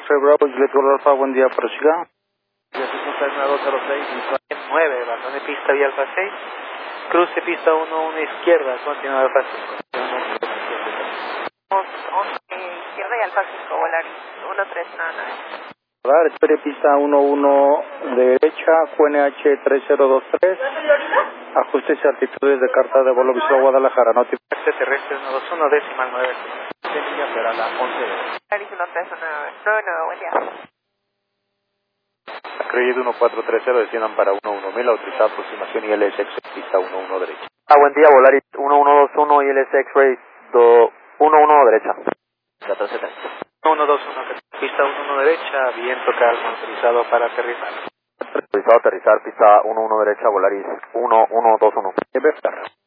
Oscar Bravo, Juliet Golf Alfa, buen día, prosiga. 206, 9, bastón de pista vía Alfa 6, cruce pista 1 izquierda, continúa Alfa 5. 11 izquierda y Alfa 5, Volaris 1399. Espere pista 11 derecha, QNH 3023, ajustes y altitudes de carta de vuelo visual Guadalajara, Este terrestre 121, decimal 9. Tenía para la 11. Volaris 1399, 99, buen día. Acredit 1430, desciendan para 11000, autorizada aproximación ILS pista 11 derecha. Buen día, Volaris 1121 ILS X-Ray 11 derecha. 1470. 121, pista 11 derecha, viento calmo, autorizado para aterrizar. Autorizado a aterrizar, pista 11 derecha, Volaris 1121.